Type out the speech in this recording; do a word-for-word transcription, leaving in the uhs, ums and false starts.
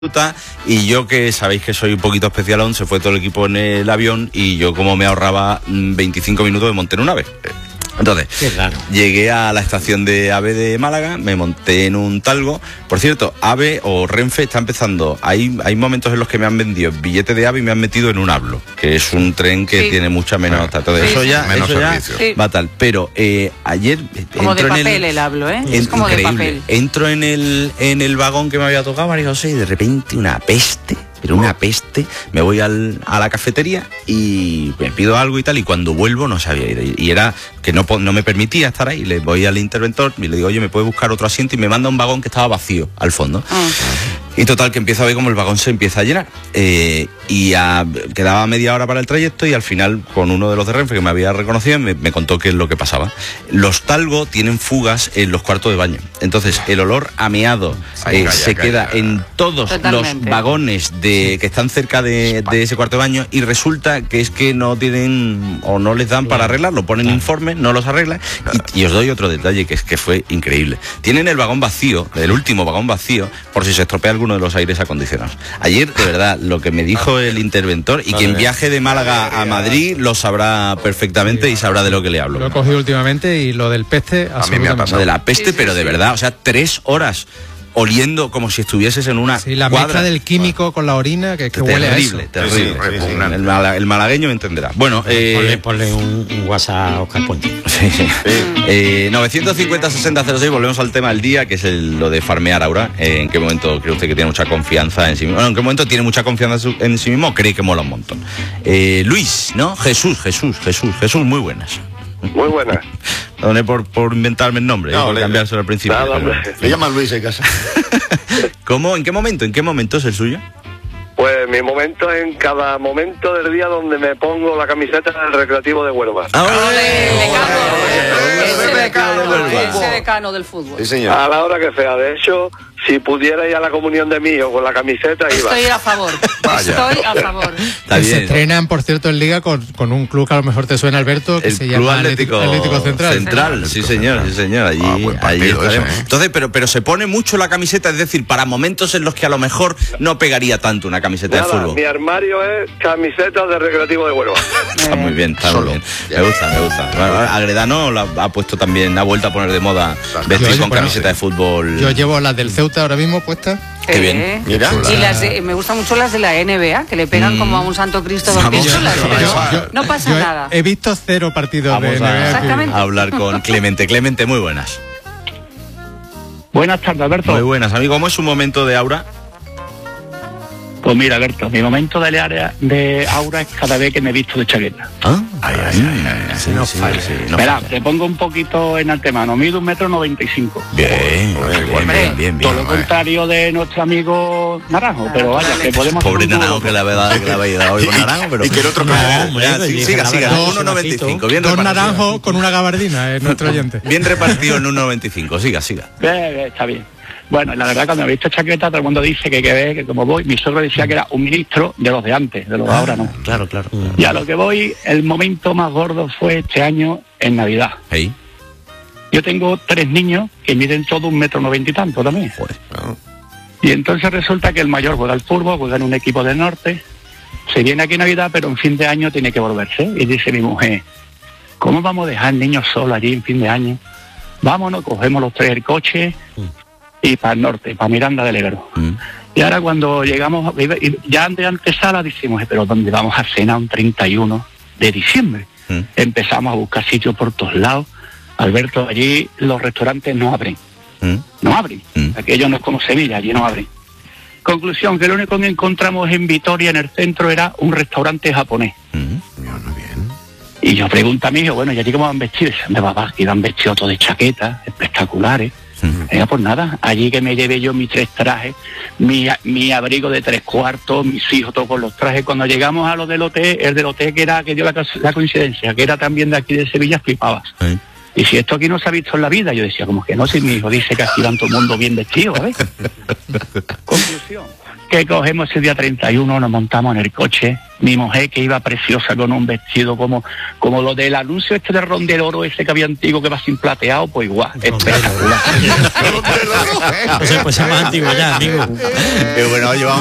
Y yo, que sabéis que soy un poquito especialón, se fue todo el equipo en el avión y yo, como me ahorraba veinticinco minutos, me monté en un AVE. Entonces, llegué a la estación de AVE de Málaga, me monté en un Talgo. Por cierto, AVE o Renfe está empezando. Hay, hay momentos en los que me han vendido billete de AVE y me han metido en un Hablo, que es un tren que sí. tiene mucha menos... Ah, todo sí, eso ya, menos eso ya sí. va tal. Pero eh, ayer... Como de papel el, el Hablo, ¿eh? En, es como increíble. de papel. Entro en el, en el vagón que me había tocado, María José, y de repente una peste... pero una peste, me voy al, a la cafetería y me pido algo y tal, y cuando vuelvo no sabía ir, y era que no, no me permitía estar ahí. Le voy al interventor y le digo, oye, ¿me puede buscar otro asiento? Y me manda un vagón que estaba vacío al fondo. Ah. Y total, que empiezo a ver cómo el vagón se empieza a llenar, eh, y a, quedaba media hora para el trayecto, y al final, con uno de los de Renfe que me había reconocido, me, me contó qué es lo que pasaba. Los Talgo tienen fugas en los cuartos de baño, entonces el olor a meado eh, calla, se calla. queda en todos Totalmente. los vagones de que están cerca de, de ese cuarto de baño, y resulta que es que no tienen o no les dan para arreglarlo, ponen claro. informes, no los arreglan, claro. y, y os doy otro detalle que es que fue increíble. Tienen el vagón vacío, el último vagón vacío, por si se estropea alguno de los aires acondicionados. Ayer, de verdad, lo que me dijo el interventor, y quien viaje de Málaga a Madrid lo sabrá perfectamente y sabrá de lo que le hablo. Lo he cogido últimamente, y lo del peste a mí me ha pasado. De la peste, sí, sí, pero de verdad, o sea, tres horas oliendo como si estuvieses en una sí, la cuadra. mezcla del químico con la orina, que, que huele a eso. Terrible, terrible. Sí, sí, sí. El, mala, el malagueño me entenderá. Bueno, eh... ponle, ponle un, un WhatsApp a Oscar Puente. Sí, sí. eh, novecientos cincuenta sesenta cero seis, volvemos al tema del día, que es el, lo de farmear Aura. Eh, ¿En qué momento cree usted que tiene mucha confianza en sí mismo? Bueno, ¿en qué momento tiene mucha confianza en sí mismo? Cree que mola un montón. Eh, Luis, ¿no? Jesús, Jesús, Jesús, Jesús, muy buenas. Muy buenas. Perdone por, por inventarme el nombre, no, eh, por le, cambiárselo al principio. Nada, pero... Le llaman Luis en casa. ¿Cómo? ¿En qué momento? ¿En qué momento es el suyo? Pues mi momento es en cada momento del día donde me pongo la camiseta del Recreativo de Huelva. ¡Ah, ese decano! Ese decano del fútbol. Sí, señor. A la hora que sea. De hecho, si pudiera ir a la comunión de mío con la camiseta, iba. Estoy a favor. Vaya. Estoy a favor. Está bien. Se estrenan, por cierto, en Liga con, con un club que a lo mejor te suena, Alberto, que el se Club llama Atlético, Atlético Central. Central, sí señor, sí señor. Allí, ah, buen allí estaremos. Ese, ¿eh? Entonces, pero, pero se pone mucho la camiseta, es decir, para momentos en los que a lo mejor no pegaría tanto una camiseta Nada, de fútbol. Mi armario es camiseta de Recreativo de Huelva. Está muy bien, está Solo. muy bien. Me gusta, me gusta. Bueno, Agredano la ha puesto también, ha vuelto a poner de moda vestir con bueno, camiseta sí. de fútbol. Yo llevo las del Ceuta ahora mismo puestas. Qué bien. Eh, Mira. Y las de, me gustan mucho las de la N B A, que le pegan mm. como a un santo Cristo dos pistolas. No pasa yo nada. He visto cero partidos Vamos de N B A. Exactamente. A hablar con Clemente. Clemente, muy buenas. Buenas tardes, Alberto. Muy buenas, amigo. ¿Cómo es un momento de Aura? Pues mira, Alberto, mi momento de área de Aura es cada vez que me he visto de chaqueta. ¿Ah? Ay, ay, ay, ay, ay. Sí, no sí, falla, sí, no Verá, falla. te pongo un poquito en antemano. Mido un metro noventa y cinco. Bien, bien, bien, bien, bien. Todo lo contrario de nuestro amigo Naranjo, pero vaya, que podemos... Pobre Naranjo, que le había dado hoy con Naranjo, pero... Y que el otro... Siga, siga, uno noventa y cinco. Don Naranjo con una gabardina, es nuestro oyente. Bien repartido en uno noventa y cinco, siga, siga. Está bien. Bueno, la verdad, cuando me he visto chaqueta, todo el mundo dice que hay que ver, que como voy, mi suegro decía que era un ministro de los de antes, de los de ahora no. Claro, claro. Y a lo que voy, el momento más gordo fue este año en Navidad. ¿Hey? Yo tengo tres niños que miden todo un metro noventa y tanto también. Joder. Oh. Y entonces resulta que el mayor juega al fútbol, juega en un equipo del norte, se viene aquí en Navidad, pero en fin de año tiene que volverse. Y dice mi mujer, ¿cómo vamos a dejar niños solos allí en fin de año? Vámonos, cogemos los tres el coche... Mm. y para el norte, para Miranda del Ebro. Mm. Y ahora cuando llegamos, ya de antesala decimos, pero ¿dónde vamos a cenar un treinta y uno de diciembre? Mm. Empezamos a buscar sitios por todos lados. Alberto, allí los restaurantes no abren. Mm. No abren. Mm. Aquello no es como Sevilla, allí no abren. Conclusión, que lo único que encontramos en Vitoria, en el centro, era un restaurante japonés. Mm. Y yo pregunto a mi hijo, bueno, ¿y allí cómo van vestidos? Me va, va, que van vestidos todos de chaquetas, espectaculares. Venga, pues nada, allí que me llevé yo mis tres trajes, mi, mi abrigo de tres cuartos, mis hijos todos con los trajes. Cuando llegamos a lo del hotel, el del hotel que era, que dio la, la coincidencia, que era también de aquí de Sevilla, flipabas. ¿Sí? Y si esto aquí no se ha visto en la vida, yo decía, como que no, si mi hijo dice que aquí van todo el mundo bien vestido, ¿sabes? Conclusión, que cogemos ese día treinta y uno, nos montamos en el coche, mi mujer que iba preciosa con un vestido como, como lo del anuncio este de Ron del Oro, ese que había antiguo que va sin plateado, pues igual, espectacular. Pues, pues es más antiguo ya, amigo. Eh, bueno, oye, vamos